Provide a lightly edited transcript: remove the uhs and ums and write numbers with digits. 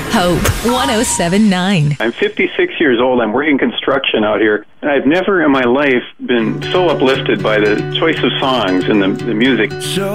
Hope 107.9. I'm 56 years old. I'm working construction out here. And I've never in my life been so uplifted by the choice of songs and the music. So